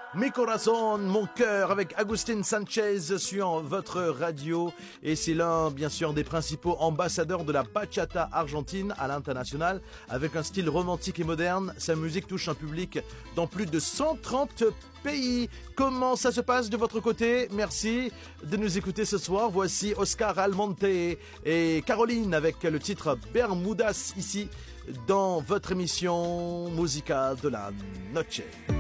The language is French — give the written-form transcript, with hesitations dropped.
Mi corazón, mon cœur, avec Agustin Sanchez sur votre radio. Et c'est l'un, bien sûr, des principaux ambassadeurs de la bachata argentine à l'international. Avec un style romantique et moderne, sa musique touche un public dans plus de 130 pays. Comment ça se passe de votre côté? Merci de nous écouter ce soir. Voici Oscar Almonte et Caroline avec le titre Bermudas ici dans votre émission Musica de la Noche.